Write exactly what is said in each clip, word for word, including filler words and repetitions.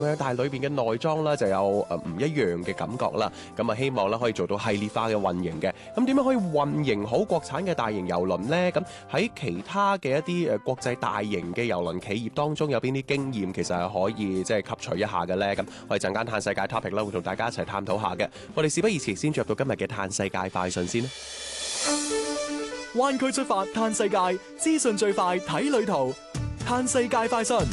但係裏邊嘅內裝咧就有誒唔一樣嘅感覺啦。咁啊，希望咧可以做到系列化嘅運營嘅。咁點樣可以運營好國產嘅大型郵輪呢？咁喺其他嘅一啲誒國際大型嘅郵輪企業當中，有邊啲經驗其實係可以即係吸取一下嘅呢？咁我哋陣間嘆世界 topic 啦，會同大家一齊探討下嘅。我哋事不宜遲，先進入到今日嘅嘆世界快訊先啦。 灣區出發嘆世界，資訊最快睇旅途。嘆世界快訊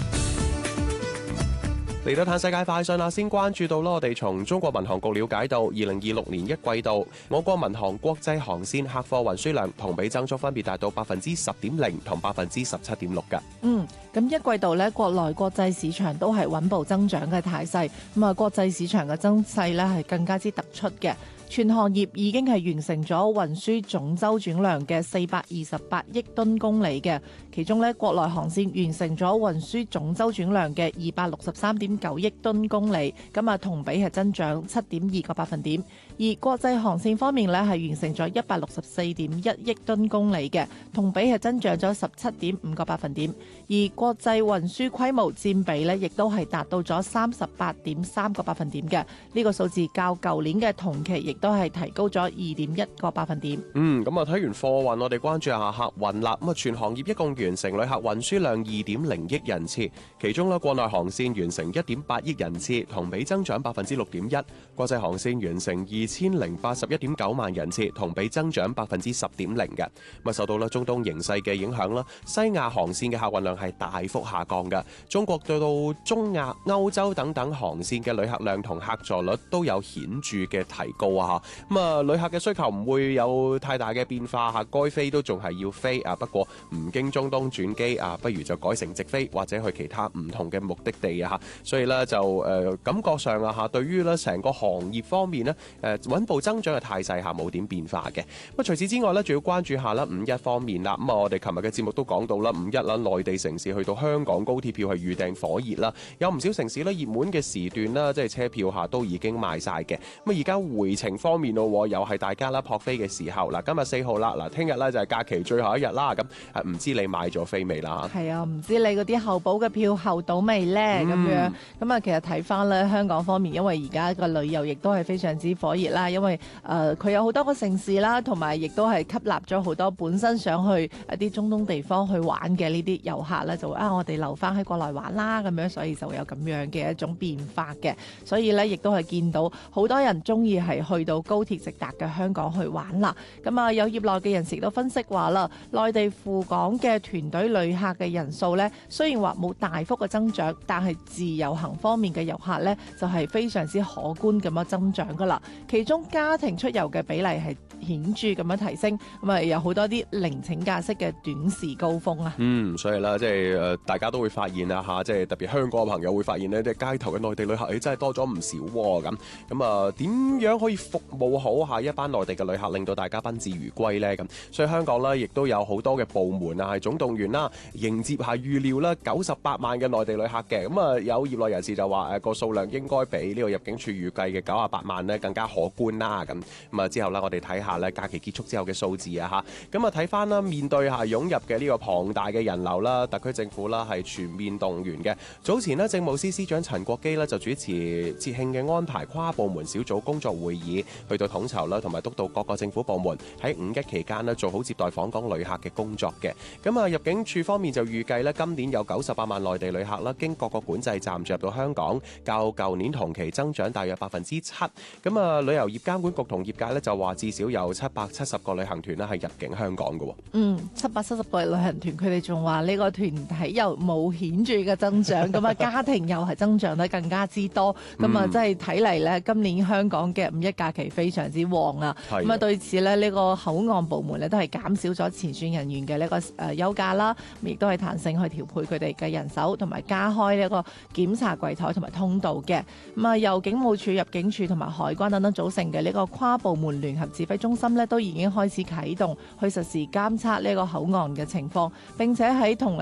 嚟到嘆世界快訊啦，先關注到啦，我哋從中國民航局了解到，二零二六年一季度，我國民航國際航線客貨運輸量同比增速分別達到百分之十點零同百分之十七點六㗎。 嗯，咁一季度咧，國內國際市場都係穩步增長嘅態勢，咁啊，國際市場嘅增勢咧係更加之突出嘅。全行業已經係完成咗運輸總周轉量嘅四百二十八億噸公里嘅，其中咧國內航線完成咗運輸總周轉量嘅二百六十三點九億噸公里，咁啊同比係增長七點二個百分點。而國際航線方面咧係完成咗一百六十四點一億噸公里嘅，同比係增長咗十七點五個百分點。而國際運輸規模佔比咧亦都係達到咗三十八點三個百分點嘅，呢個數字較舊年嘅同期亦都係提高咗二點一個百分點。 嗯，咁啊睇完貨運，我哋關注下客運啦。咁啊，全行業一共完成旅客運輸量二點零億人次，其中咧國內航線完成一點八億人次，同比增長百分之六點一；國際航線完成二千零八十一點九萬人次，同比增長百分之十點零嘅。咁啊，受到咧中東形勢嘅影響啦，西亞航線嘅客運量係大幅下降嘅。中國對到中亞、歐洲等等航線嘅旅客量同客座率都有顯著嘅提高啊！咁啊，旅客嘅需求唔會有太大嘅變化嚇，該飛都仲係要飛啊。不過唔經中東轉機啊，不如就改成直飛或者去其他唔同嘅目的地啊嚇。所以咧就誒、呃、感覺上啊嚇，對於咧成個行業方面咧誒穩步增長嘅態勢下冇點變化嘅。咁啊，除此之外咧，仲要關注下啦五一方面啦。咁啊，我哋琴日嘅節目都講到啦，五一啦，內地城市去到香港高鐵票係預訂火熱啦，有唔少城市咧熱門嘅時段啦，即係車票下都已經賣晒嘅。咁啊，而家回程方面咯，又係大家啦撲飛嘅時候嗱，今日四號啦，嗱，聽日咧就係假期最後一日啦。咁誒，唔知你買咗飛未啦？ 係啊，唔知你嗰啲候補嘅票候到未呢？咁、嗯、樣咁啊，其實睇翻咧香港方面，因為而家個旅遊亦都係非常之火熱啦，因為誒佢、呃、有好多個城市啦，同埋亦都係吸納咗好多本身想去一啲中東地方去玩嘅呢啲遊客咧，就會啊我哋留翻喺國內玩啦，咁樣所以就會有咁樣嘅一種變化嘅，所以咧亦都係見到好多人中意係去到高鐵直達嘅香港去玩啦。咁啊，有業內嘅人士都分析話啦，內地赴港嘅團隊旅客嘅人數咧，雖然話冇大幅嘅增長，但係自由行方面嘅遊客咧就係非常之可觀咁樣增長噶啦。其中家庭出遊嘅比例係顯著咁樣提升，咁啊有好多啲零請假式嘅短時高峰啊。 嗯，所以啦，即係誒，大家都會發現啊嚇，即係特別香港嘅朋友會發現呢，即係街頭嘅內地旅客，誒真係多咗唔少喎咁。咁啊，點樣可以服務好下一班內地嘅旅客，令到大家賓至如歸呢？咁所以香港呢，亦都有好多嘅部門啊，係總動員啦，迎接下預料啦九十八萬嘅內地旅客嘅。咁啊，有業內人士就話誒個數量應該比呢個入境處預計嘅九十八萬呢更加可觀啦。咁咁啊之後呢，我哋睇下呢假期結束之後嘅數字啊嚇。咁啊睇翻啦，面對下湧入嘅呢個龐大嘅人流啦，特區政府啦係全面動員嘅。早前呢，政務司司長陳國基呢就主持節慶嘅安排跨部門小組工作會議，去到統籌啦同埋督導各個政府部門喺五一期間呢做好接待訪港旅客嘅工作嘅。咁啊入境處方面就預計呢，今年有九十八萬內地旅客啦經各個管制站進入到香港，較舊年同期增長大約百分之七。咁啊旅遊業監管局同業界呢就話至少有七百七十個旅行團呢係入境香港嘅。 嗯，七百七十個旅行團，佢哋仲話呢個團體又冇顯著嘅增長，咁啊家庭又係增長得更加之多，咁啊真係睇嚟呢，今年香港嘅五一假期非常之旺啊！咁啊對此呢，呢個口岸部門呢都係減少咗前線人員嘅呢個誒休假啦，亦都係彈性去調配佢哋嘅人手，同埋加開呢個檢查櫃台同埋通道嘅。咁啊由警務處、入境處同埋海關等等組成嘅呢個跨部門聯合指揮中心呢，都已經開始啟動去實時監測呢個口岸嘅情況，並且喺同誒內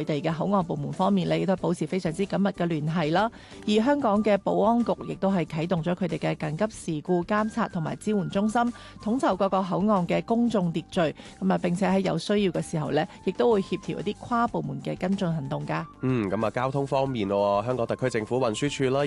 地嘅口岸部門方面咧，亦都係保持非常之緊密嘅聯繫啦。而香港嘅保安局亦都係啟動咗佢哋嘅緊急事故監察同埋支援中心，統籌各個口岸嘅公眾秩序，咁啊並且喺有需要嘅時候呢，亦都會協調一啲跨部門嘅跟進行動㗎。 嗯，咁啊交通方面喎，香港特區政府運輸署啦，